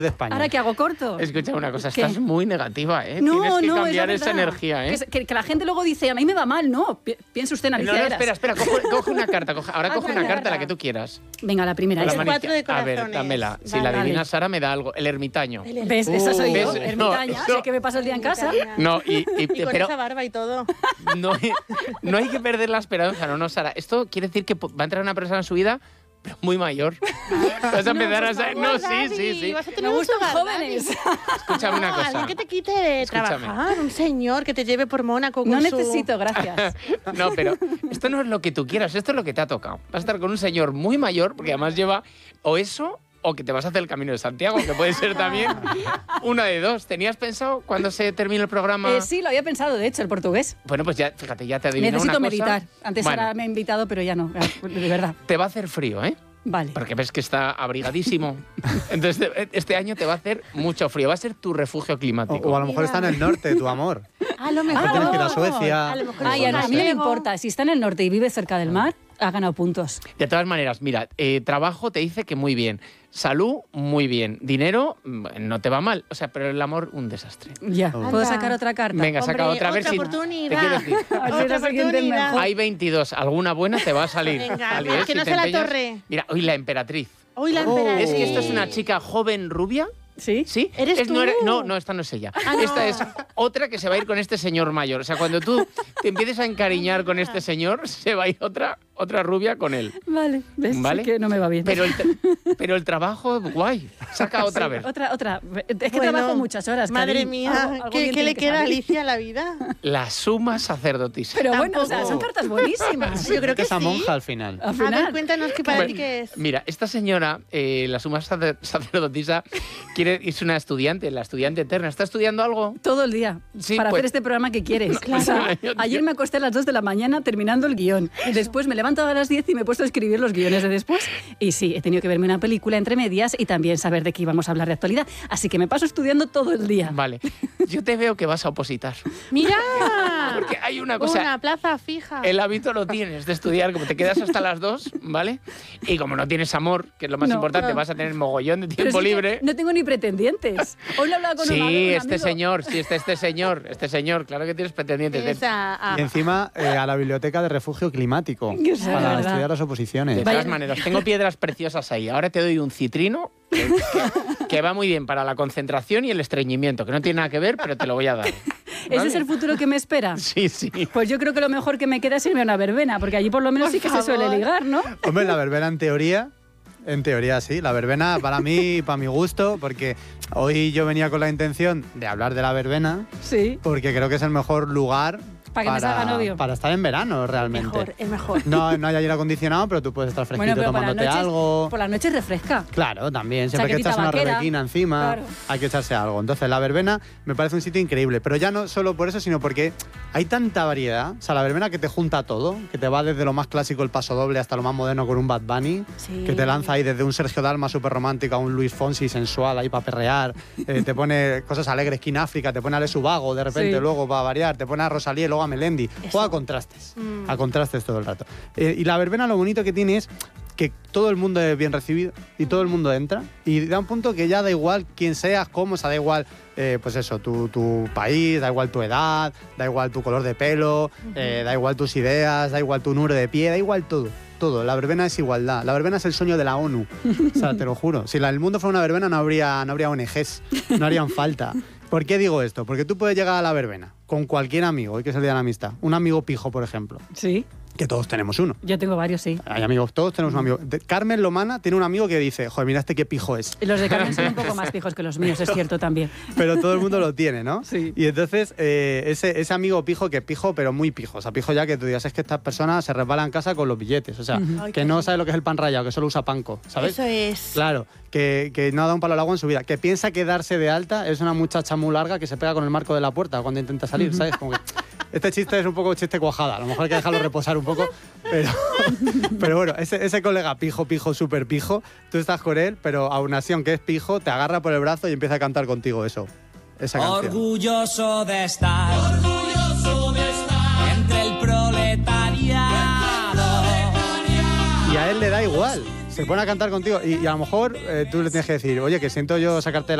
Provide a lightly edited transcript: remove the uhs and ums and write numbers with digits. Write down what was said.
de España. ¿Ahora qué hago, corto? Escucha una cosa, ¿Qué? estás muy negativa, ¿eh? No, Tienes que no, cambiar es la esa verdad. energía, ¿eh? Que la gente luego dice, a mí me va mal, no. Piense usted en Alicia No, Eras. espera, coge una carta. Ahora coge una carta, la que tú quieras. Venga, la primera. Con la esa. mano 4 de izquierda. A ver, corazones. dámela. Si Vale. la adivina Sara me da algo. El ermitaño. ¿Ves? Esa soy yo, ¿Ves? ermitaña. No, Sé que me paso el día en casa. No, Y con pero esa barba y todo. no hay que perder la esperanza, no, Sara. Esto quiere decir que va a entrar una persona en su vida, pero muy mayor. Vas a empezar a ser... No, sí. Vas a Me tener gustan mucho jóvenes. Escúchame una cosa. Alguien que te quite de Escúchame. trabajar, un señor que te lleve por Mónaco con No su... necesito, gracias. No, pero esto no es lo que tú quieras, esto es lo que te ha tocado. Vas a estar con un señor muy mayor, porque además lleva o eso o que te vas a hacer el Camino de Santiago, que puede ser también una de dos. ¿Tenías pensado cuando se termine el programa? Sí, lo había pensado, de hecho, el portugués. Bueno, pues ya, fíjate, ya te adivino Necesito una cosa. meditar. Antes Bueno, ahora me he invitado, pero ya no, de verdad. te va a hacer frío, ¿eh? Vale. Porque ves que está abrigadísimo. Entonces, este año te va a hacer mucho frío. Va a ser tu refugio climático. O a lo mejor está en el norte, tu amor. A lo mejor. tienes que ir a Suecia. A lo mejor Ay, es a mí no me gallego. importa. Si está en el norte y vive cerca del mar, ha ganado puntos. De todas maneras, mira, trabajo te dice que muy bien. Salud, muy bien. Dinero, no te va mal. O sea, pero el amor, un desastre. Ya. ¿Puedo Anda. sacar otra carta? Venga, saca Hombre, otra. A ver otra si... oportunidad. Te quiero decir, A ver si Otra la siguiente es oportunidad. mejor. hay 22. Alguna buena te va a salir. Venga, Ali, que si no te sea la empeñas. torre. Mira, hoy la emperatriz. Hoy la emperatriz. Es que esta es una chica joven rubia. ¿Sí? ¿Sí? ¿Eres No, tú? no, esta no es ella. Ah, no. Esta es otra que se va a ir con este señor mayor. O sea, cuando tú te empieces a encariñar con este señor, se va a ir otra rubia con él. Vale. ¿Ves? ¿Vale? Sí que no me va bien. Pero el trabajo, guay. Saca otra vez. Otra. Es que Bueno, trabajo muchas horas, Madre Karim. mía, Algo ¿qué bien le tiene que queda a salir. Alicia a la vida? La suma sacerdotisa. Pero bueno, o sea, Tampoco. son cartas buenísimas. Yo creo que esa sí. monja al final. Al A ver, final. cuéntanos qué para Bueno, ti qué es. Mira, esta señora, la suma sacerdotisa, es una estudiante, la estudiante eterna. ¿Está estudiando algo? Todo el día. Sí, para pues- hacer este programa que quieres. Claro. O sea, ayer me acosté a las 2 de la mañana terminando el guión. Después me he levantado a las 10 y me he puesto a escribir los guiones de después. Y sí, he tenido que verme una película entre medias y también saber de qué íbamos a hablar de actualidad. Así que me paso estudiando todo el día. Vale. Yo te veo que vas a opositar. ¡Mira! Porque hay una cosa... Una plaza fija. El hábito lo tienes de estudiar, como te quedas hasta las 2, ¿vale? Y como no tienes amor, que es lo más No, importante, no. vas a tener mogollón de Pero tiempo sí que libre. no tengo ni pretendientes. Hoy lo he hablado con un Sí, amigo. este señor, claro que tienes pretendientes. Esa, Y encima a la biblioteca de refugio climático Que sea para verdad. estudiar las oposiciones. De Vaya- todas maneras, tengo piedras preciosas ahí. Ahora te doy un citrino que va muy bien para la concentración y el estreñimiento, que no tiene nada que ver, pero te lo voy a dar. ¿Ese es el futuro que me espera? Sí, sí. Pues yo creo que lo mejor que me queda es irme a una verbena, porque allí por lo menos Por sí que se suele favor. ligar, ¿no? Hombre, la verbena en teoría sí. La verbena para mí, para mi gusto, porque hoy yo venía con la intención de hablar de la verbena, Sí. porque creo que es el mejor lugar Para que me salga novio. para estar en verano realmente. mejor, el mejor. No hay aire acondicionado, pero tú puedes estar fresquito Bueno, pero tomándote algo. por las noches refresca. Claro, también. Siempre que Chaquetita echas una vaquera. rebequina encima, Claro. hay que echarse algo. Entonces, la verbena me parece un sitio increíble. Pero ya no solo por eso, sino porque hay tanta variedad. O sea, la verbena que te junta todo, que te va desde lo más clásico, el paso doble, hasta lo más moderno con un Bad Bunny, Sí. que te lanza ahí desde un Sergio Dalma súper romántico a un Luis Fonsi sensual ahí para perrear, te pone cosas alegres, King África, te pone a Ale Subago de repente, Sí. luego va a variar, te pone a Rosalía y luego a Melendi. Juega a contrastes, a contrastes todo el rato. Y la verbena lo bonito que tiene es que todo el mundo es bien recibido y todo el mundo entra y da un punto que ya da igual quién seas, cómo, o sea, da igual pues eso, tu país, da igual tu edad, da igual tu color de pelo, da igual tus ideas, da igual tu número de pie, da igual todo. Todo. La verbena es igualdad. La verbena es el sueño de la ONU. O sea, te lo juro. Si el mundo fuera una verbena no habría ONGs, no harían falta. ¿Por qué digo esto? Porque tú puedes llegar a la verbena con cualquier amigo, hoy que es el día de la amistad. Un amigo pijo, por ejemplo, Sí. que todos tenemos uno. Yo tengo varios, sí. Hay amigos, todos tenemos un amigo. Carmen Lomana tiene un amigo que dice, joder, mira este qué pijo es. Y los de Carmen son un poco más pijos que los míos, es cierto también. Pero todo el mundo lo tiene, ¿no? Sí. Y entonces, ese amigo pijo, que pijo, pero muy pijo. O sea, pijo ya que tú digas, es que estas personas se resbalan en casa con los billetes. O sea, Ay, que qué no rico. sabe lo que es el pan rallado, que solo usa panko, ¿sabes? Eso es. Claro, que no ha dado un palo al agua en su vida. Que piensa que darse de alta es una muchacha muy larga que se pega con el marco de la puerta cuando intenta salir, ¿sabes? Como que este chiste es un poco chiste cuajada. A lo mejor hay que dejarlo reposar un poco. Pero bueno, ese colega pijo, súper pijo, tú estás con él, pero aún así, aunque es pijo, te agarra por el brazo y empieza a cantar contigo eso. Esa canción. Orgulloso de estar entre el proletariado. Y a él le da igual. O se pone a cantar contigo y a lo mejor tú le tienes que decir, oye, que siento yo sacarte de la